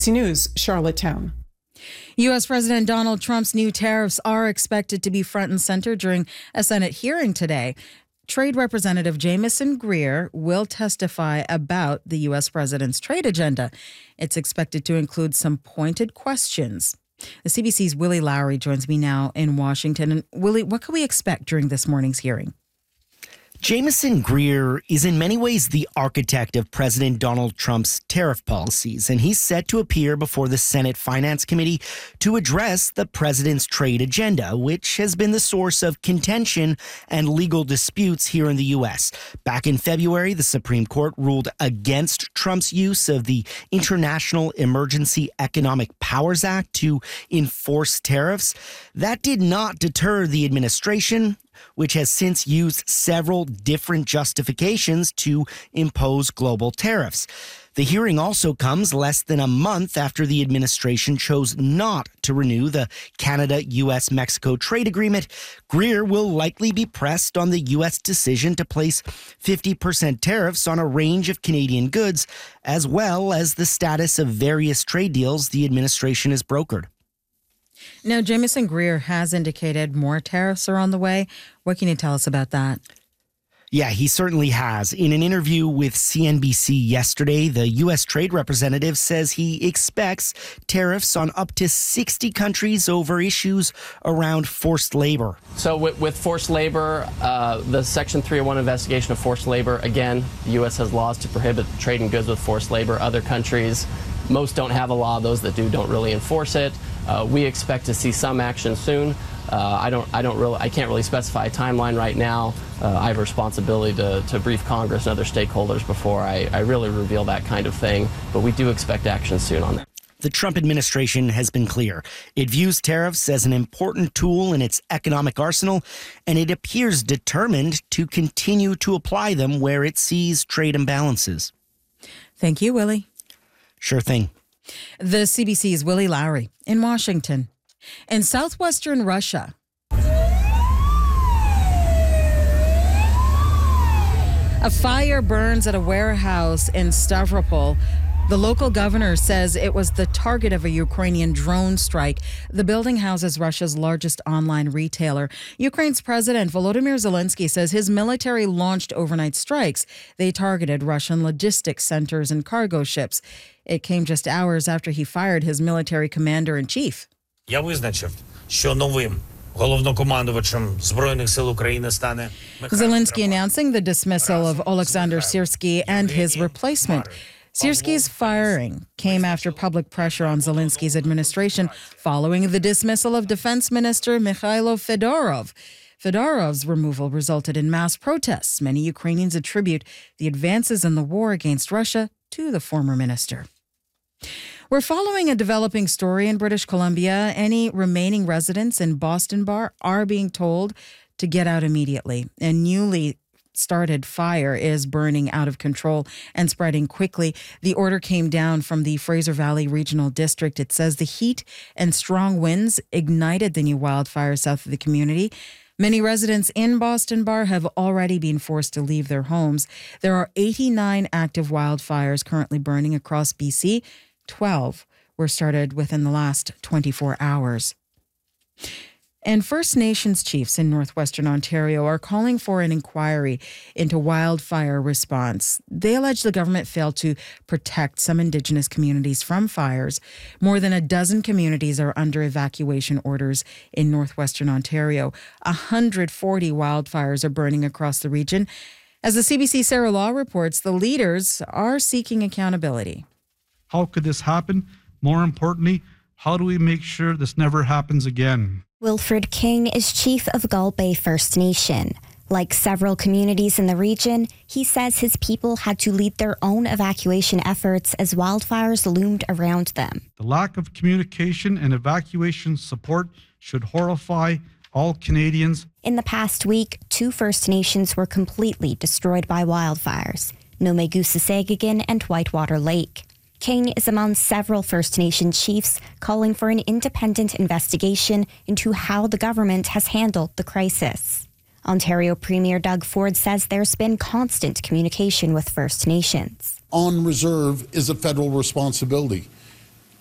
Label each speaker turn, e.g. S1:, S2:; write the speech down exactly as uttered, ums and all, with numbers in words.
S1: News, Charlottetown.
S2: U S. President Donald Trump's new tariffs are expected to be front and center during a Senate hearing today. Trade Representative Jamieson Greer will testify about the U S president's trade agenda. It's expected to include some pointed questions. The C B C's Willie Lowry joins me now in Washington. And Willie, what can we expect during this morning's hearing?
S3: Jamieson Greer is in many ways the architect of President Donald Trump's tariff policies, and he's set to appear before the Senate Finance Committee to address the president's trade agenda, which has been the source of contention and legal disputes here in the U S. Back in February, the Supreme Court ruled against Trump's use of the International Emergency Economic Powers Act to enforce tariffs. That did not deter the administration, which has since used several different justifications to impose global tariffs. The hearing also comes less than a month after the administration chose not to renew the Canada-U S Mexico trade agreement. Greer will likely be pressed on the U S decision to place fifty percent tariffs on a range of Canadian goods, as well as the status of various trade deals the administration has brokered.
S2: Now, Jamieson Greer has indicated more tariffs are on the way. What can you tell us about that?
S3: Yeah, he certainly has. In an interview with C N B C yesterday, the U S trade representative says he expects tariffs on up to sixty countries over issues around forced labor.
S4: So with, with forced labor, uh, the Section three oh one investigation of forced labor, again, the U S has laws to prohibit trading goods with forced labor. Other countries, most don't have a law. Those that do don't really enforce it. Uh, we expect to see some action soon. Uh, I don't, I don't really, I can't really specify a timeline right now. Uh, I have a responsibility to, to brief Congress and other stakeholders before I, I really reveal that kind of thing. But we do expect action soon on that.
S3: The Trump administration has been clear. It views tariffs as an important tool in its economic arsenal, and it appears determined to continue to apply them where it sees trade imbalances.
S2: Thank you, Willie.
S3: Sure thing.
S2: The C B C's Willie Lowry in Washington. In southwestern Russia, a fire burns at a warehouse in Stavropol. The local governor says it was the target of a Ukrainian drone strike. The building houses Russia's largest online retailer. Ukraine's President Volodymyr Zelensky says his military launched overnight strikes. They targeted Russian logistics centers and cargo ships. It came just hours after he fired his military commander-in-chief.
S5: Я визначив, що новим головнокомандувачем Збройних сил України стане
S2: Zelensky announcing the dismissal of Oleksandr Syrsky and his replacement. Syrsky's firing came after public pressure on Zelensky's administration following the dismissal of Defense Minister Mikhailo Fedorov. Fedorov's removal resulted in mass protests. Many Ukrainians attribute the advances in the war against Russia to the former minister. We're following a developing story in British Columbia. Any remaining residents in Boston Bar are being told to get out immediately. A newly started fire is burning out of control and spreading quickly. The order came down from the Fraser Valley Regional District. It says the heat and strong winds ignited the new wildfire south of the community. Many residents in Boston Bar have already been forced to leave their homes. There are eighty-nine active wildfires currently burning across B C. twelve were started within the last twenty-four hours. And First Nations chiefs in northwestern Ontario are calling for an inquiry into wildfire response. They allege the government failed to protect some Indigenous communities from fires. More than a dozen communities are under evacuation orders in northwestern Ontario. one hundred forty wildfires are burning across the region. As the C B C Sarah Law reports, the leaders are seeking accountability.
S6: How could this happen? More importantly, how do we make sure this never happens again?
S7: Wilfred King is chief of Gull Bay First Nation. Like several communities in the region, he says his people had to lead their own evacuation efforts as wildfires loomed around them.
S6: The lack of communication and evacuation support should horrify all Canadians.
S7: In the past week, two First Nations were completely destroyed by wildfires, Nomegusasegagan and Whitewater Lake. King is among several First Nation chiefs calling for an independent investigation into how the government has handled the crisis. Ontario Premier Doug Ford says there's been constant communication with First Nations.
S8: On reserve is a federal responsibility.